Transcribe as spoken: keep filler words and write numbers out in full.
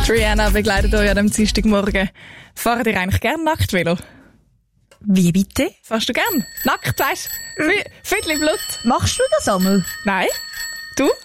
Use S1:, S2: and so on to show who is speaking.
S1: Rihanna begleitet euch an dem Dienstagmorgen. Fahrt ihr eigentlich gerne Nacktvelo?
S2: Wie bitte?
S1: Fährst du gern? Nackt, weisst du? Viertel Blut.
S2: Machst du das einmal?
S1: Nein. Du?